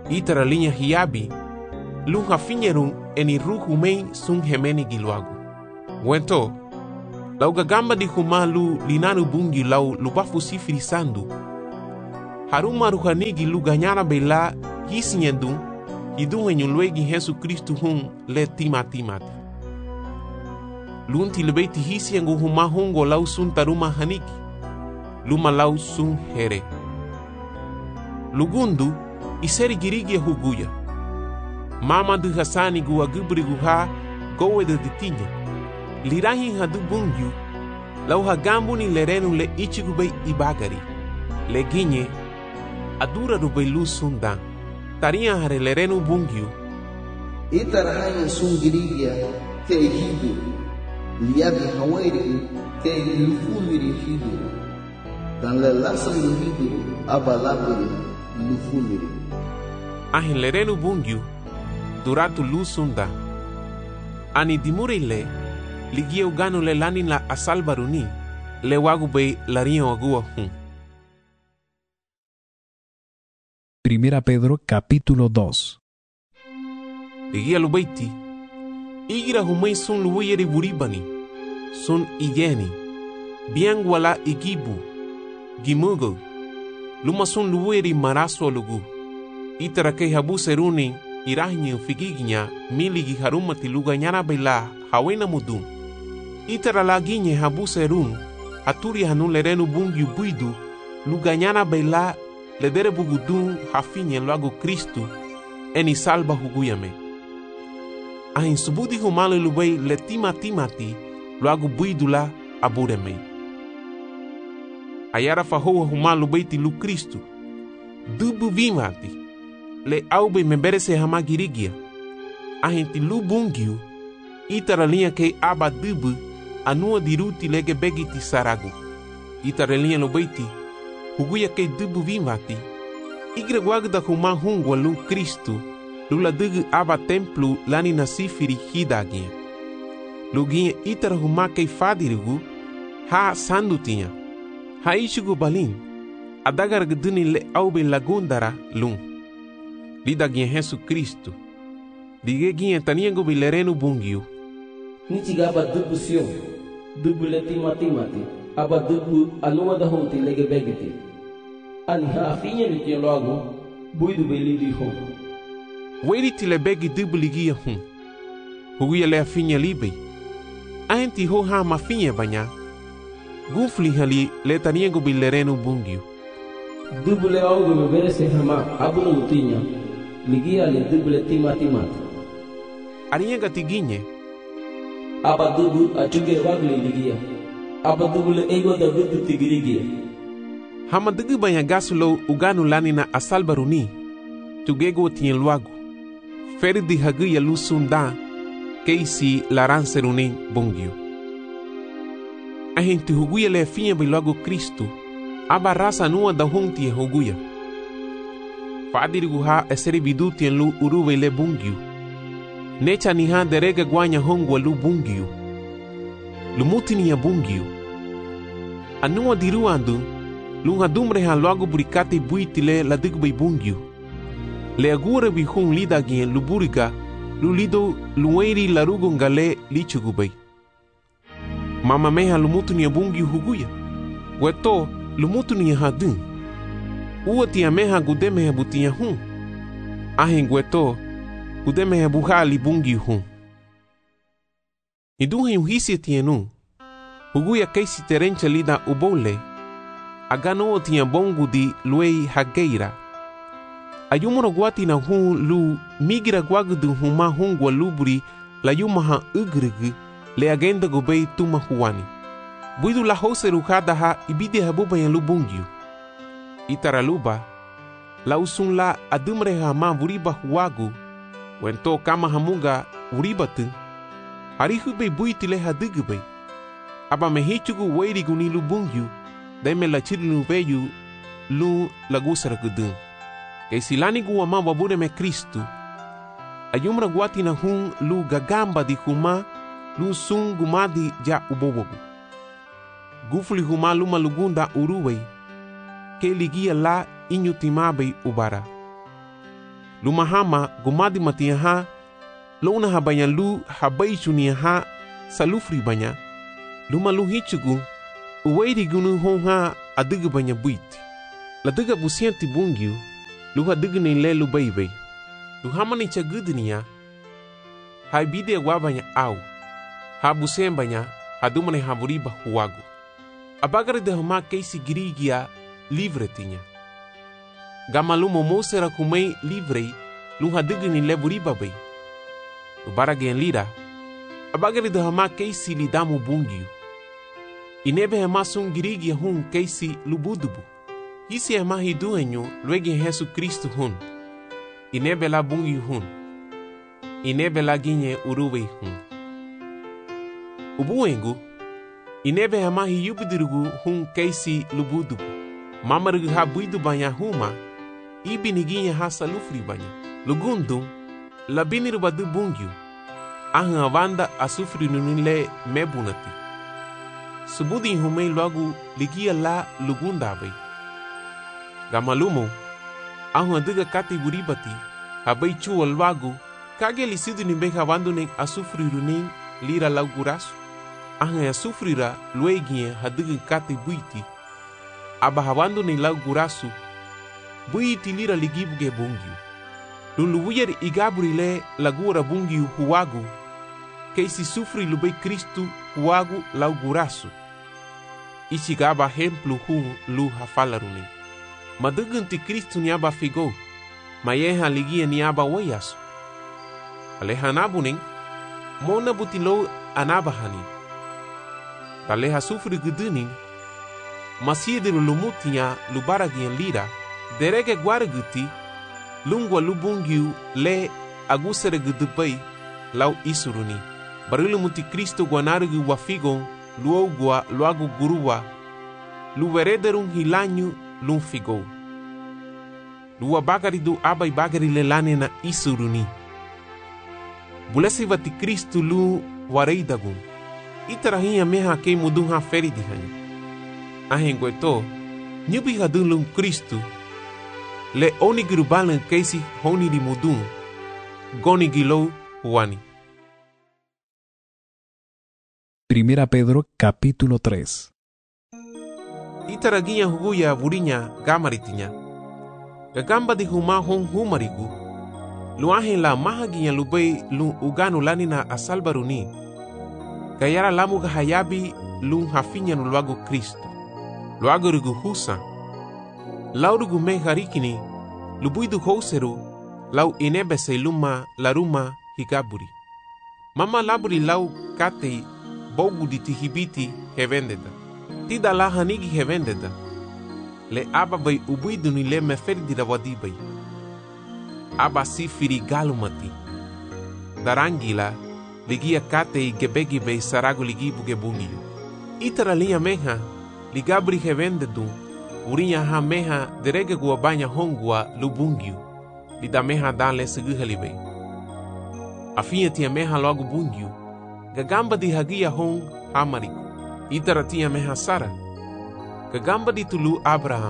Itara linha hiabi, lu hafinyerum eni ruhu mei sun hemeni giluagu. Wento, lau gagamba di huma lu linanu bungi lau lubafu sifiri sandu. Haruma ruhanigi lu ganyana bela hisinyendung, hidung henyulwegi Yesu Kristu hun le timatimati. Lunti lebeti hisiyengu huma hungo lau sun taruma hanigi, luma lau sun here. Lugundu, iseri girigia huguya. Mama du hasani gua gubri guha gowe de ditinya. Lirahi hadu bungyu, lau hagambu ni lerenu le ichigubei ibagari. Le ginye, adura rubei lu sundan. Taria hare lerenu bungyu. Itarahayan sun girigia te hidu. Liabi hawairi te lufuliri hidu. Dan le lasam du hidu abalaburi lufuliri. Ahin lerenu bungyu, duratu lu sunda. Ani dimurile, ligia uganu le lani la asalbaruni, le wagubei lario agua hun. Primera Pedro capítulo 2. Ligia lubeiti, igira humei sun luweyeri buribani, sun iyeni, biangwala igibu, gimugo, luma sun luweyeri maraso lugu. Itara kei habu seruni, irahinyi ufigiginya, miligi harumati luganyana bela, hawena mudum. Itara laginye habu serun, haturi hanu lerenu bungi buidu, luganyana bela, ledere bugudun hafinye luago Kristu, eni salba huguyame. Ahin subudi humale lubei le timati, luago buidula abureme. Ayara fahoa humale lubeiti lu Kristu, dubu vimati, le aube memberese hama girigia. Ahin ti lu bungiu, itara linha kei aba dubu, anua diruti lege begiti saragu. Itara linha lubeiti, huguya kei dubu vimati, igre guagda huma hungwa lu Kristu, lula dugu aba templu lani na sifiri hidagia. Luginha itara huma kei fadirigu, ha sandutinha, ha ishugu balin, adagar gduni le aube lagundara lung. Lidaginha Yesu Kristu, ligeginha taniengo bilerenu bungiu. Nichiga aba dubu sio, dubu le timatimati, aba dubu anua da honti lege begiti. Ani hafinha likia logo, buidu belidi hon. Weri tile begi dubu ligia hun. Huguia le afinha libei. Aenti ho ha mafinha banya. Gufli hali le taniengo bilerenu bungiu. Dubu le augo me verese hama abuno mutinya. Ligia le dubu le timatimati. Arienga tiginye. Aba dubu achuge wagli ligia. Aba dubu le ego da dubu tigirigia. Hama dugu banya gasulo uganu lani na asalbaruni. Tugego tien luagu. Feri di haguya lusunda. Keisi laranseruni bungiu. Ahin ti huguya le finha bilogo Kristu. Aba rasa nua da honti huguya. Fadirigu ha eseri bidutien lu uruwe le bungiu. Necha ni ha derega guanya hongwa lu bungiu. Lumutini ya bungiu. Anua diruandu, lu hadumre ha logo burikati buitile la digbe bungiu. Le agure bihun lidagien lu buriga, lu lido lueri larugo ngale lichugubei. Mama meha lumutini ya bungiu huguya. Weto lumutini ya hadun. Uati ya meha gudeme butia hun. Ahin weto gudeme buhali bungiu hun. Iduhe uhisi tienu. Huguya keisi terencha lida ubole. Agano tia bongu di luei hageira. Ayumoro guati na hun lu migira guagudu huma hungwa luburi la yumaha ugrigi le agenda gobei tuma huani. Buidu la hose rukada ha ibide habuba ya lubungiu. Itaraluba, la usun la adumre hama vuriba huagu, wento kama hamunga uribatu. Harihube buitile hadugube. Aba mehichugu weirigu ni lubungiu, daime la chirilu veyu lu lagusara gudun. Kay silani guwama wabure me Kristu. Ayumra guati na hun lu gagamba di huma lu sun gumadi ja ubobogu. Gufuli huma luma lugunda uruwei. Ke ligia la inyutimabe ubara. Luma hama gumadi mati ha luna habanya lu habai chuni ha salufri banya luma lu hichugu uwairi gunu honha adiga banya buit la diga busienti bungyu lu hadiga ni le lu baibai lu hamani chagudniya hai bide wabanya au ha busem banya hadumane havuriba huagu abagare de hama keisi girigia livre tinha gamalu momosera kumei livrei lu hadiga ni le buriba bai ubaragen lira abagare de hama keisi lidamu bungyu inebe hama sun girigia hun keisi lubudubu hisi hama hiduenyo luege Yesu Kristo hun inebe la bungyu hun inebe la ginye uruwe hun ubuengu inebe hama hiyubidirugu hun keisi lubudubu mamarugu ha buidu banya huma ibini ginye ha salufri banya lugundu labiniru badu bungyu ahan avanda asufri nunile mebunati subudi humei logo ligia la lugundabai gamalumo ahan diga kati buribati habai chuo logo kage lisidu nimbe havando nen asufri runin lira laugurasu ahan asufrira luegie hadiga kati buiti aba havando nen laugurasu buiti lira ligibuge bungyu luluwyer igabrile lagura bungyu huagu keisi sufri lubei Kristu huagu laugurasu ichigaba hemplu hun lu hafalaruni madugunti Kristu niaba figo mayeha ligia niaba wayasu aleha nabuning mona butilo anabahani taleha sufri guduning masiediru lumutinya lubaragian lira derege guaraguti lungwa lubungyu le agusere gudubai lau isuruni barilu muti Kristo guanarugu wafigon luogua luagu guruwa luwerederun hilanyu lun figo luwa bagari du abai bagari le lane na isuruni bulesi vati Kristo lu wareidagun itarahiya meha kei mudun ha feri dihani ahengweto nyubi hadun lun Kristo le oniguru balan keisi honi di mudun goni gilo huani. Primera Pedro capítulo 3. Itaraginya huguya burinya gamaritinya gagamba di huma hon humarigu luahen la mahaginya lubei lu uganu lanina asalbaruni gayara lamu gahayabi lu hafinya nulwago Kristo luago rugu husa laurugu me harikini lubuidu houseru lau inebese luma laruma higaburi mama laburi lau kate bogu di tihibiti hevendeda tida la hanigi hevendeda le aba bai ubuidu ni le meferdi da wadibai aba sifiri galumati darangila ligia kate gebegi bai sarago ligibu gebungiyo itara linha meha ligabri hevendedu urinya ha meha derege gua banya hongua lubungyu lida meha danle seguhalibai afinha tia meha logo bungyu gagamba di hagia hong hamariku itara tia meha Sara gagamba di tulu Abraham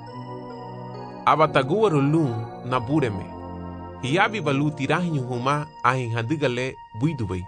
abatagua rolun na bureme hiabi balu tirahinyu huma ahin hadigale buidubai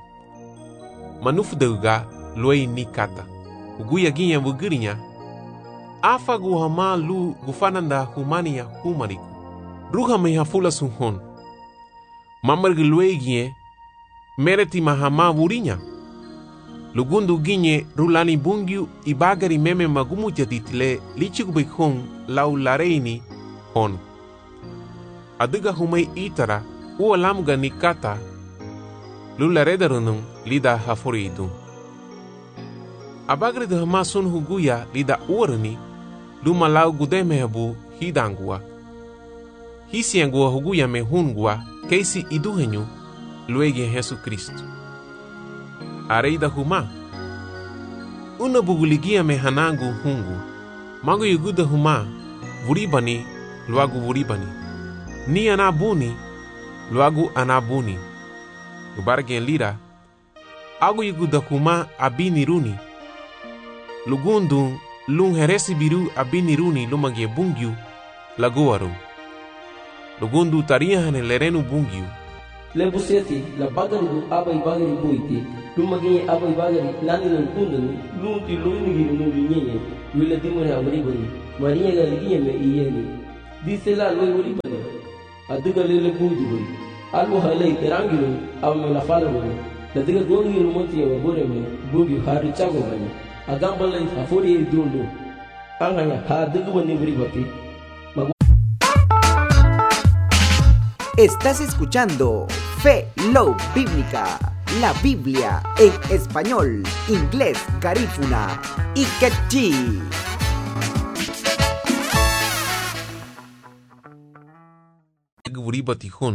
manufdeuga luei nikata uguya ginya bugirinya afa guhama lu gufananda humania humariku ruha meha fula sunhon mamargi luei gie mereti mahama burinya lugundu ginye rulani bungyu ibagari meme magumu jaditile lichigubik hon lau lareini hon adiga humei itara ua lamuga nikata lularedarunung lida hafuridu abagri de hama sun huguya lida uarni luma lau gudemehabu hidangua hisiangua huguya me hungua keisi iduhenyu luegi Yesu Kristo areida huma una buguligia me hanangu hungu mago yuguda huma vuribani luagu vuribani ni anabuni luagu anabuni ubargen lira agu yuguda huma abini runi lugundu lung heresi biru abini runi lumagie bungyu laguaru lugundu taria hane lerenu bungiu. Le buseti la bagari du abai bagari boiti. Lumagini abai bagari lani nan kundani. Lunti lunigi lungi nyenye. Wila dimore abribani. Maria galigia me iyeni. Dice la loi uribani. Aduga lele buidi buri. Albo halai terangiru ame la fala buri. La diga gongi rumonti ya wabore me bugi hari chago bani. Agamba lai afori dundu. Anganya ha duga bani uribati. Estás escuchando Fe Love Bíblica, la Biblia en español, inglés, garífuna y quechí. Guribati hun